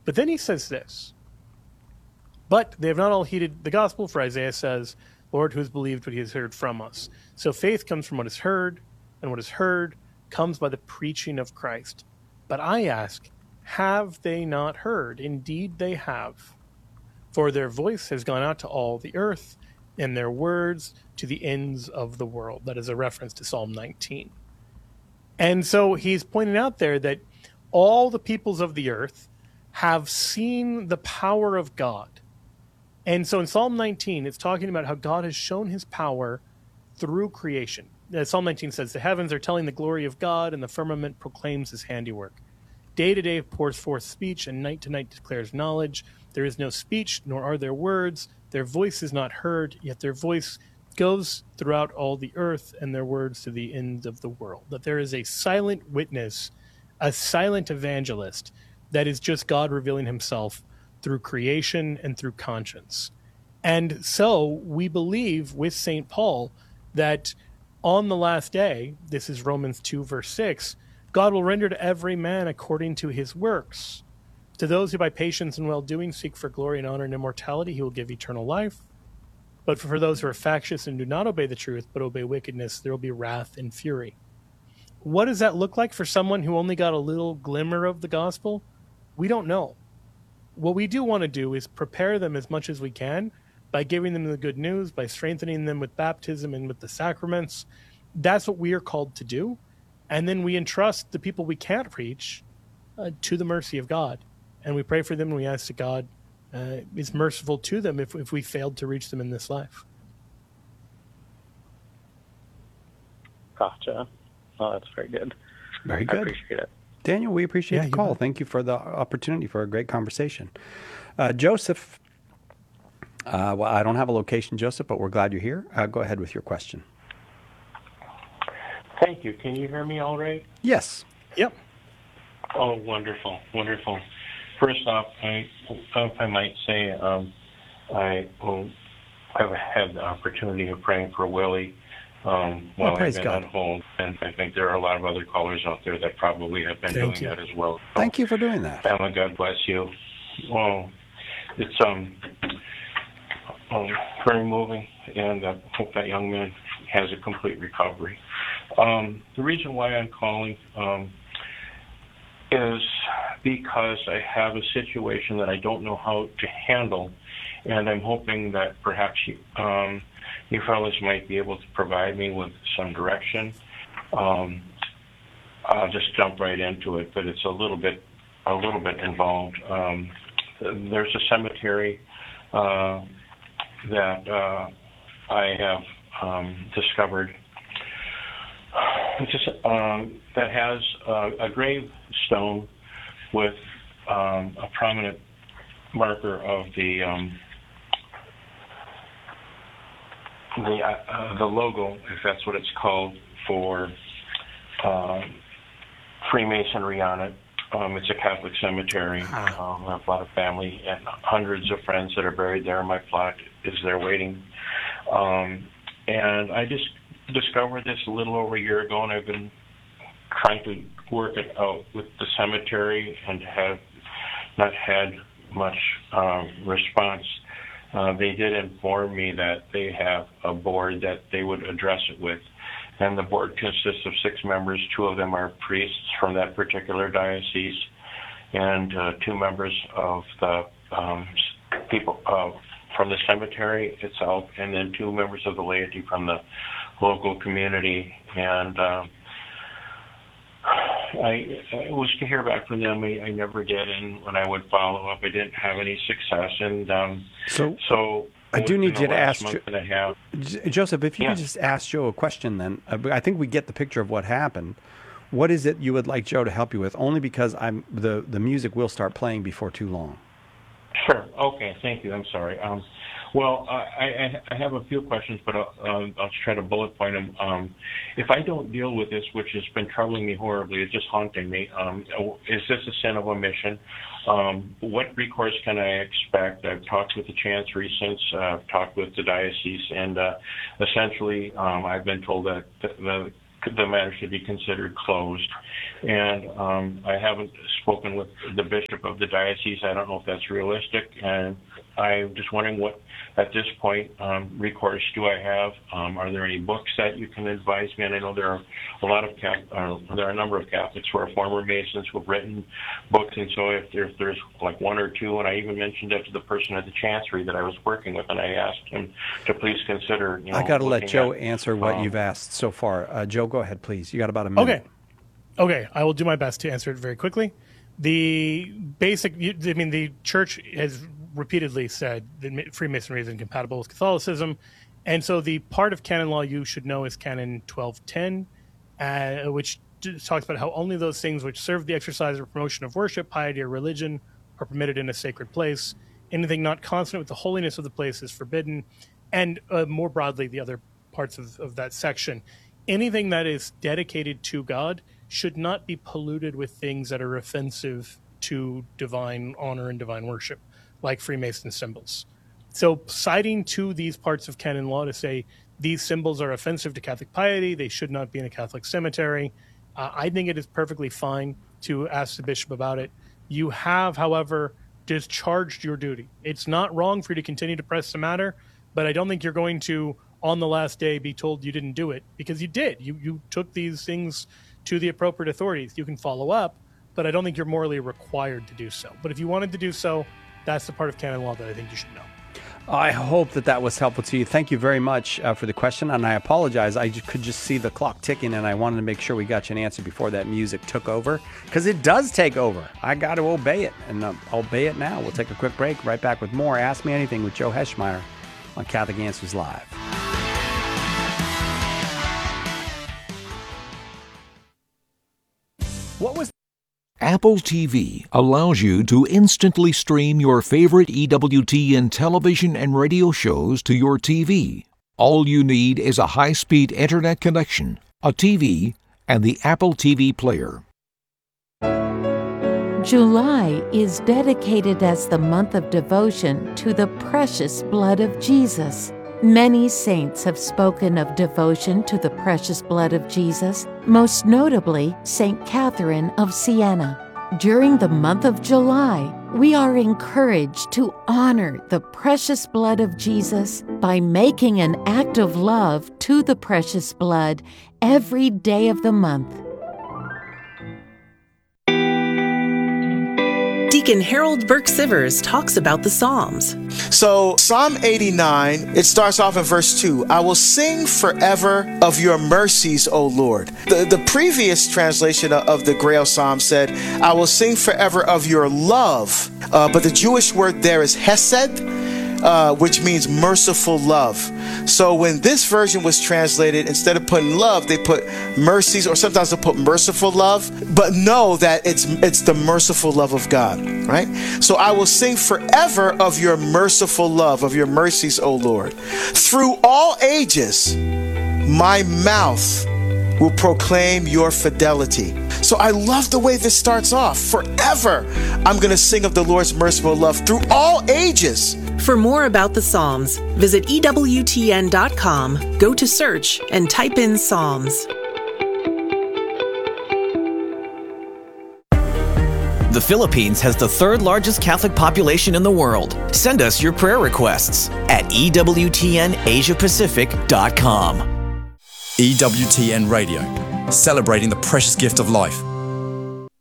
But then he says this, but they have not all heeded the gospel, for Isaiah says, Lord, who has believed what he has heard from us. So faith comes from what is heard, and what is heard comes by the preaching of Christ. But I ask, have they not heard? Indeed they have. For their voice has gone out to all the earth, and their words to the ends of the world. That is a reference to Psalm 19. And so he's pointing out there that all the peoples of the earth have seen the power of God. And so in Psalm 19, it's talking about how God has shown his power through creation. Psalm 19 says, the heavens are telling the glory of God, and the firmament proclaims his handiwork. Day to day pours forth speech, and night to night declares knowledge. There is no speech, nor are there words. Their voice is not heard, yet their voice goes throughout all the earth, and their words to the ends of the world. That there is a silent witness, a silent evangelist, that is just God revealing himself through creation and through conscience. And so we believe with St. Paul that on the last day, this is Romans 2, verse 6, God will render to every man according to his works. To those who by patience and well-doing seek for glory and honor and immortality, he will give eternal life. But for those who are factious and do not obey the truth, but obey wickedness, there will be wrath and fury. What does that look like for someone who only got a little glimmer of the gospel? We don't know. What we do want to do is prepare them as much as we can by giving them the good news, by strengthening them with baptism and with the sacraments. That's what we are called to do. And then we entrust the people we can't reach to the mercy of God. And we pray for them, and we ask that God is merciful to them if we failed to reach them in this life. Gotcha. Oh, that's very good. Very good. I appreciate it. Daniel, we appreciate the call. Thank you for the opportunity for a great conversation. Joseph, well, I don't have a location, Joseph, but we're glad you're here. Go ahead with your question. Thank you. Can you hear me all right? Yes. Yep. Oh, wonderful, wonderful. First off, if I might say, I've had the opportunity of praying for Willie while I've been on hold, and I think there are a lot of other callers out there that probably have been doing that as well. So, thank you for doing that. Emma, God bless you. Well, it's very moving, and I hope that young man has a complete recovery. The reason why I'm calling is because I have a situation that I don't know how to handle, and I'm hoping that perhaps you fellas might be able to provide me with some direction. I'll just jump right into it, but it's a little bit involved. There's a cemetery that I have discovered that has a gravestone with a prominent marker of the logo, if that's what it's called, for Freemasonry on it. It's a Catholic cemetery. I have a lot of family and hundreds of friends that are buried there. My plot is there waiting. And I just discovered this a little over a year ago, and I've been trying to work it out with the cemetery and have not had much response. They did inform me that they have a board that they would address it with, and the board consists of 6 members. 2 of them are priests from that particular diocese, and 2 members of the people from the cemetery itself, and then 2 members of the laity from the local community. And I was to hear back from them. I never did, and when I would follow up, I didn't have any success. And so I do need you to ask Joseph, if you could just ask Joe a question then. I think we get the picture of what happened. What is it you would like Joe to help you with? Only because the music will start playing before too long. Sure. Okay. Thank you. I'm sorry. Well, I have a few questions, but I'll try to bullet point them. If I don't deal with this, which has been troubling me horribly, it's just haunting me, is this a sin of omission? What recourse can I expect? I've talked with the chancery since, I've talked with the diocese, and essentially I've been told that the the matter should be considered closed. And I haven't spoken with the bishop of the diocese. I don't know if that's realistic. And I'm just wondering what, at this point, recourse do I have? Are there any books that you can advise me? And I know there are there are a number of Catholics who are former Masons who have written books. And so if there's like one or two, and I even mentioned that to the person at the chancery that I was working with, and I asked him to please consider. I got to let Joe answer what you've asked so far. Joe, go ahead, please. You got about a minute. Okay. I will do my best to answer it very quickly. The church has repeatedly said that Freemasonry is incompatible with Catholicism. And so the part of canon law you should know is Canon 1210, which talks about how only those things which serve the exercise or promotion of worship, piety, or religion are permitted in a sacred place. Anything not consonant with the holiness of the place is forbidden. And more broadly, the other parts of that section, anything that is dedicated to God should not be polluted with things that are offensive to divine honor and divine worship, like Freemason symbols. So citing to these parts of canon law to say these symbols are offensive to Catholic piety, they should not be in a Catholic cemetery, I think it is perfectly fine to ask the bishop about it. You have, however, discharged your duty. It's not wrong for you to continue to press the matter, but I don't think you're going to, on the last day, be told you didn't do it, because you did. You took these things to the appropriate authorities. You can follow up, but I don't think you're morally required to do so. But if you wanted to do so, that's the part of canon law that I think you should know. I hope that was helpful to you. Thank you very much for the question, and I apologize. I could just see the clock ticking, and I wanted to make sure we got you an answer before that music took over, because it does take over. I got to obey it, and I'll obey it now. We'll take a quick break. Right back with more Ask Me Anything with Joe Heschmeyer on Catholic Answers Live. What was Apple TV allows you to instantly stream your favorite EWTN television and radio shows to your TV. All you need is a high-speed internet connection, a TV, and the Apple TV player. July is dedicated as the month of devotion to the precious blood of Jesus. Many saints have spoken of devotion to the precious blood of Jesus, most notably St. Catherine of Siena. During the month of July, we are encouraged to honor the precious blood of Jesus by making an act of love to the precious blood every day of the month. Deacon Harold Burke-Sivers talks about the Psalms. So Psalm 89, it starts off in verse 2. I will sing forever of your mercies, O Lord. The previous translation of the Grail Psalm said, I will sing forever of your love. But the Jewish word there is hesed, which means merciful love. So when this version was translated, instead of putting love, they put mercies, or sometimes they put merciful love. But know that it's the merciful love of God, right? So I will sing forever of your merciful love, of your mercies, O Lord. Through all ages, my mouth will proclaim your fidelity. So I love the way this starts off. Forever, I'm going to sing of the Lord's merciful love through all ages. For more about the Psalms, visit EWTN.com, go to search, and type in Psalms. The Philippines has the third largest Catholic population in the world. Send us your prayer requests at EWTNAsiaPacific.com. EWTN Radio, celebrating the precious gift of life.